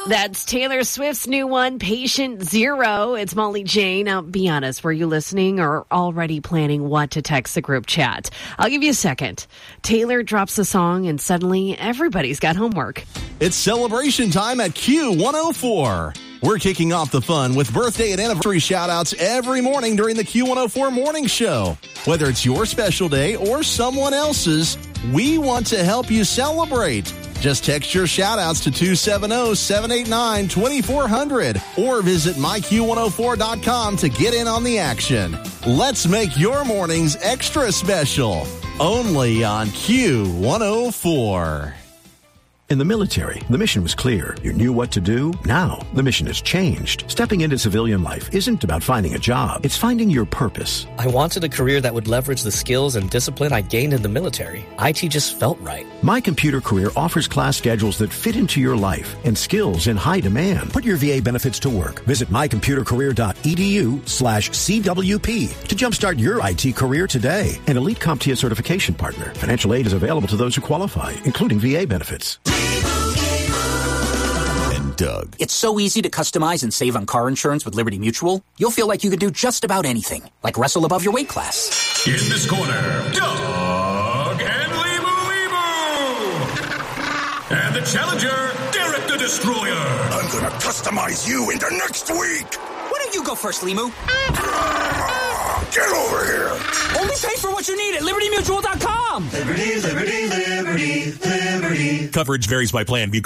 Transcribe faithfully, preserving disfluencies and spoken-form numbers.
That's Taylor Swift's new one, Patient Zero. It's Molly J. Now, be honest, were you listening or already planning what to text the group chat? I'll give you a second. Taylor drops the song and suddenly everybody's got homework. It's celebration time at Q one oh four. We're kicking off the fun with birthday and anniversary shout-outs every morning during the Q one oh four Morning Show. Whether it's your special day or someone else's, we want to help you celebrate. Just text your shout-outs to two seven zero, seven eight nine, two four zero zero or visit my q one oh four dot com to get in on the action. Let's make your mornings extra special. Only on Q one oh four. In the military, the mission was clear. You knew what to do. Now, the mission has changed. Stepping into civilian life isn't about finding a job. It's finding your purpose. I wanted a career that would leverage the skills and discipline I gained in the military. I T just felt right. My Computer Career offers class schedules that fit into your life and skills in high demand. Put your V A benefits to work. Visit my computer career dot e d u slash C W P to jumpstart your I T career today. An elite CompTIA certification partner. Financial aid is available to those who qualify, including V A benefits. And Doug. It's so easy to customize and save on car insurance with Liberty Mutual. You'll feel like you could do just about anything, like wrestle above your weight class. In this corner, Doug and Leemu Leemu. And the challenger, Derek the Destroyer. I'm gonna customize you into next week. Why don't you go first, Leemu? Get over here. Only pay for what you need at liberty mutual dot com. Liberty, liberty, liberty, liberty. Coverage varies by plan. View